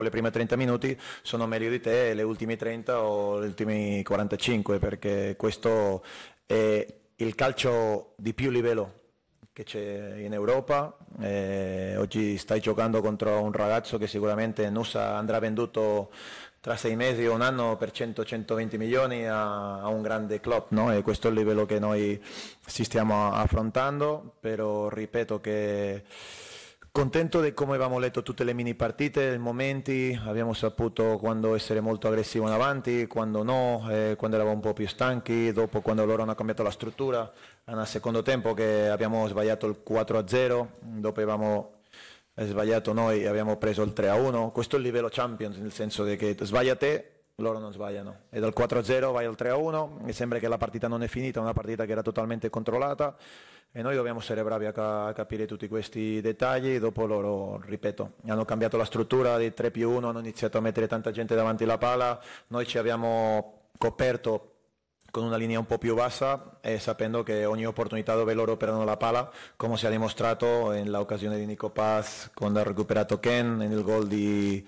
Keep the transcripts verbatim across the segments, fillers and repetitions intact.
le prime trenta minuti sono meglio di te, le ultime trenta o gli ultimi quarantacinque, perché questo è il calcio di più livello che c'è in Europa. Eh, oggi stai giocando contro un ragazzo che sicuramente Nusa andrà venduto tra sei mesi o un anno per cento centoventi milioni a, a un grande club, no? E questo è il livello che noi ci stiamo affrontando, però ripeto che contento di come abbiamo letto tutte le mini partite, i momenti, abbiamo saputo quando essere molto aggressivo in avanti, quando no, eh, quando eravamo un po' più stanchi, dopo quando loro hanno cambiato la struttura, nel secondo tempo che abbiamo sbagliato il quattro a zero, dopo abbiamo sbagliato noi e abbiamo preso il tre a uno, questo è il livello Champions, nel senso che sbaglia te, loro non sbagliano, e dal quattro a zero vai al tre a uno, e sembra che la partita non è finita, una partita che era totalmente controllata, e noi dobbiamo essere bravi a, ca- a capire tutti questi dettagli. Dopo loro, ripeto, hanno cambiato la struttura di tre più uno, hanno iniziato a mettere tanta gente davanti alla palla, noi ci abbiamo coperto con una linea un po' più bassa e sapendo che ogni opportunità dove loro perdono la palla, come si è dimostrato nell'occasione di Nico Paz, quando ha recuperato Ken, nel gol di...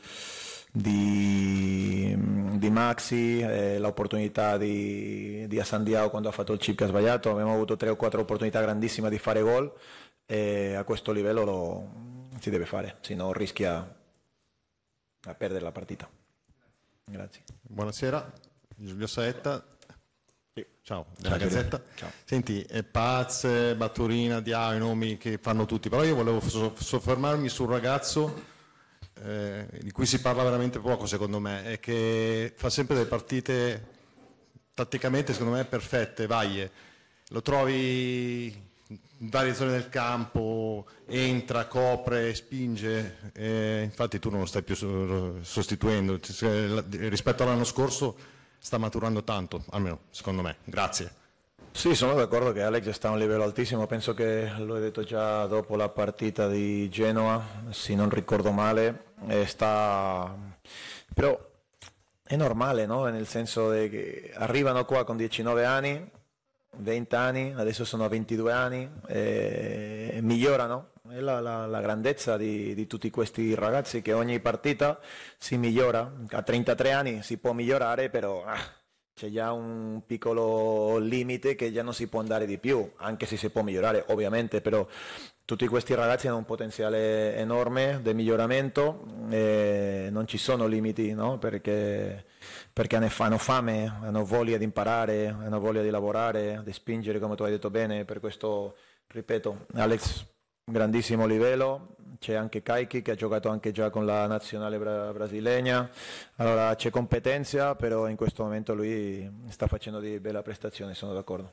Di, di Maxi, eh, l'opportunità di, di Asandiao quando ha fatto il chip che ha sbagliato, abbiamo avuto tre o quattro opportunità grandissime di fare gol e a questo livello lo si deve fare, se no rischia a perdere la partita. Grazie. Buonasera, Giulio Saetta. Sì. Ciao, della Ciao, Gazzetta. Ciao. Senti, eh, Paz, Batturina, Diao, i nomi che fanno tutti, però io volevo so- soffermarmi sul ragazzo Eh, di cui si parla veramente poco secondo me, e che fa sempre delle partite tatticamente secondo me perfette, Vaie, lo trovi in varie zone del campo, entra, copre, spinge, eh, infatti tu non lo stai più sostituendo, rispetto all'anno scorso sta maturando tanto, almeno secondo me. Grazie. Sì, sono d'accordo che Alex sta a un livello altissimo, penso che l'ho detto già dopo la partita di Genoa, se non ricordo male, e sta... però è normale, no? Nel senso che arrivano qua con diciannove anni, venti anni, adesso sono a ventidue anni, e migliorano, è la, la, la grandezza di, di tutti questi ragazzi, che ogni partita si migliora, a trentatré anni si può migliorare, però... Ah, c'è già un piccolo limite che già non si può andare di più, anche se si può migliorare ovviamente, però tutti questi ragazzi hanno un potenziale enorme di miglioramento e non ci sono limiti, no? Perché, perché hanno fame, hanno voglia di imparare, hanno voglia di lavorare, di spingere, come tu hai detto bene. Per questo, ripeto, Alex, grandissimo livello. C'è anche Kaiki che ha giocato anche già con la nazionale bra- brasiliana, allora c'è competenza, però in questo momento lui sta facendo di bella prestazione, sono d'accordo.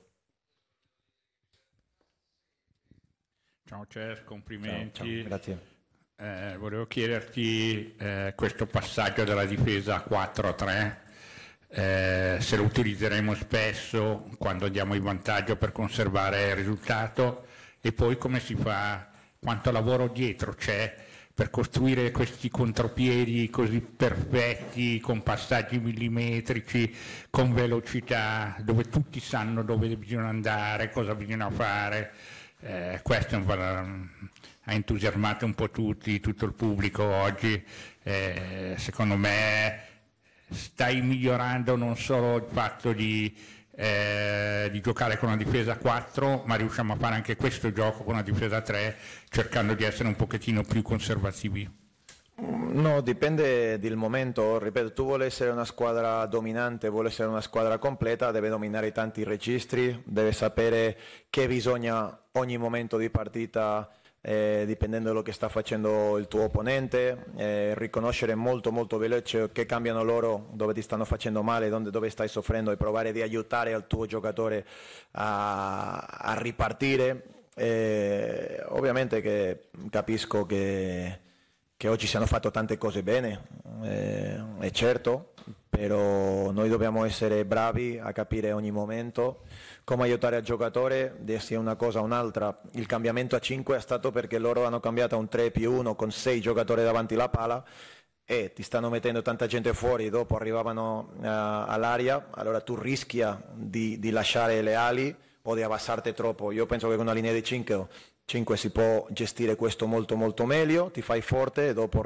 Ciao Cer, complimenti. Ciao, ciao, grazie. Eh, volevo chiederti eh, questo passaggio della difesa a quattro a tre, eh, se lo utilizzeremo spesso quando andiamo in vantaggio per conservare il risultato, e poi come si fa, quanto lavoro dietro c'è per costruire questi contropiedi così perfetti, con passaggi millimetrici, con velocità, dove tutti sanno dove bisogna andare, cosa bisogna fare. Eh, questo ha entusiasmato un po' tutti, tutto il pubblico oggi. Eh, secondo me stai migliorando non solo il fatto di Eh, di giocare con una difesa a quattro, ma riusciamo a fare anche questo gioco con una difesa a tre, cercando di essere un pochettino più conservativi. No, dipende dal momento, ripeto, tu vuoi essere una squadra dominante, vuoi essere una squadra completa, deve dominare tanti registri, deve sapere che bisogna ogni momento di partita, eh, dipendendo da quello che sta facendo il tuo opponente, eh, riconoscere molto molto veloce che cambiano loro, dove ti stanno facendo male, dove, dove stai soffrendo, e provare di aiutare il tuo giocatore a, a ripartire. Eh, ovviamente che capisco che che oggi si hanno fatto tante cose bene, eh, è certo, però noi dobbiamo essere bravi a capire ogni momento come aiutare il giocatore, sia una cosa o un'altra. Il cambiamento a cinque è stato perché loro hanno cambiato a un tre più uno con sei giocatori davanti alla palla e ti stanno mettendo tanta gente fuori, dopo arrivavano uh, all'aria, allora tu rischia di, di lasciare le ali o di abbassarti troppo. Io penso che con una linea di cinque cinque si può gestire questo molto molto meglio, ti fai forte e dopo